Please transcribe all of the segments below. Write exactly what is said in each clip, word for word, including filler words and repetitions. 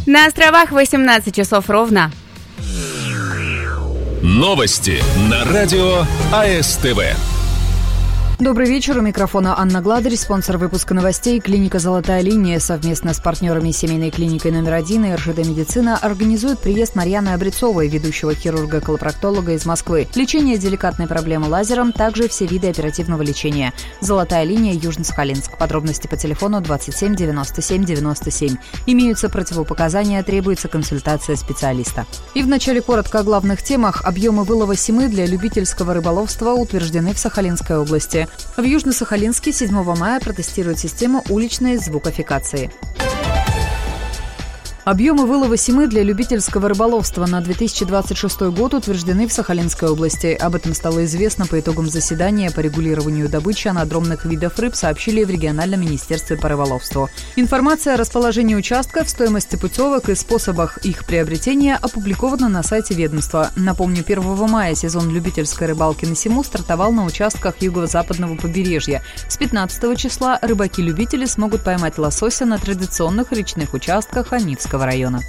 На островах восемнадцать часов ровно. Новости на радио АСТВ. Добрый вечер. У микрофона Анна Гладырь, спонсор выпуска новостей клиника «Золотая линия» совместно с партнерами семейной клиникой номер один и эр жэ дэ «Медицина» организует приезд Марьяны Обрецовой, ведущего хирурга-колопроктолога из Москвы. Лечение деликатной проблемы лазером, также все виды оперативного лечения. «Золотая линия», Южно-Сахалинск. Подробности по телефону двадцать семь девяносто семь девяносто семь. Имеются противопоказания, требуется консультация специалиста. И вначале коротко о главных темах. Объемы вылова семы для любительского рыболовства утверждены в Сахалинской области. В Южно-Сахалинске седьмого мая протестируют систему уличной звукофикации. Объемы вылова семы для любительского рыболовства на две тысячи двадцать шестой год утверждены в Сахалинской области. Об этом стало известно по итогам заседания по регулированию добычи анадромных видов рыб, сообщили в региональном министерстве по рыболовству. Информация о расположении участков, стоимости путевок и способах их приобретения опубликована на сайте ведомства. Напомню, первого мая сезон любительской рыбалки на сему стартовал на участках юго-западного побережья. С пятнадцатого числа рыбаки-любители смогут поймать лосося на традиционных речных участках Анивского района.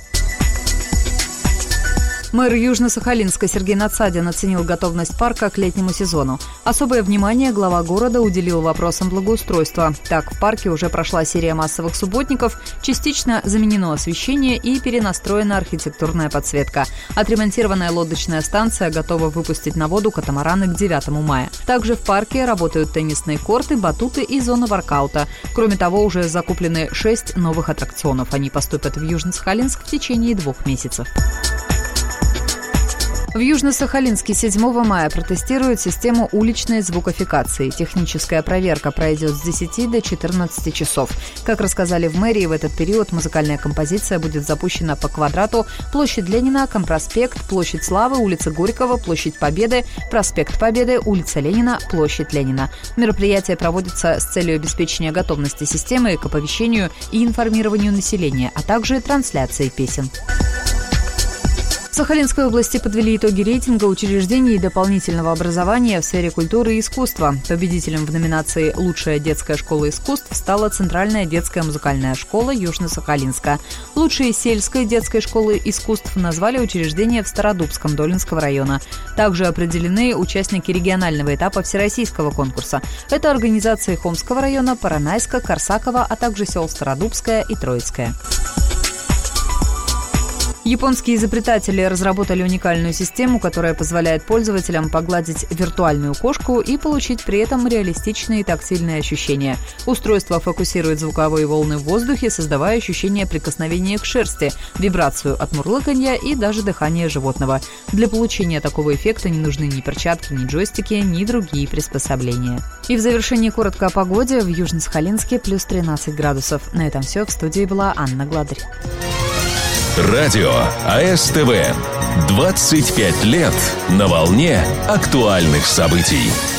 Мэр Южно-Сахалинска Сергей Надсадин оценил готовность парка к летнему сезону. Особое внимание глава города уделил вопросам благоустройства. Так, в парке уже прошла серия массовых субботников, частично заменено освещение и перенастроена архитектурная подсветка. Отремонтированная лодочная станция готова выпустить на воду катамараны к девятому мая. Также в парке работают теннисные корты, батуты и зона воркаута. Кроме того, уже закуплены шесть новых аттракционов. Они поступят в Южно-Сахалинск в течение двух месяцев. В Южно-Сахалинске седьмого мая протестируют систему уличной звукофикации. Техническая проверка пройдет с десяти до четырнадцати часов. Как рассказали в мэрии, в этот период музыкальная композиция будет запущена по квадрату: площадь Ленина, Компроспект, площадь Славы, улица Горького, площадь Победы, проспект Победы, улица Ленина, площадь Ленина. Мероприятие проводится с целью обеспечения готовности системы к оповещению и информированию населения, а также трансляции песен. В Сахалинской области подвели итоги рейтинга учреждений дополнительного образования в сфере культуры и искусства. Победителем в номинации «Лучшая детская школа искусств» стала Центральная детская музыкальная школа Южно-Сахалинска. Лучшей сельской детской школы искусств назвали учреждение в Стародубском Долинского района. Также определены участники регионального этапа всероссийского конкурса. Это организации Хомского района, Поронайска, Корсакова, а также сел Стародубское и Троицкое. Японские изобретатели разработали уникальную систему, которая позволяет пользователям погладить виртуальную кошку и получить при этом реалистичные тактильные ощущения. Устройство фокусирует звуковые волны в воздухе, создавая ощущение прикосновения к шерсти, вибрацию от мурлыканья и даже дыхания животного. Для получения такого эффекта не нужны ни перчатки, ни джойстики, ни другие приспособления. И в завершении коротко о погоде. В Южно-Сахалинске плюс тринадцать градусов. На этом все. В студии была Анна Гладырь. Радио АСТВ. двадцать пять лет на волне актуальных событий.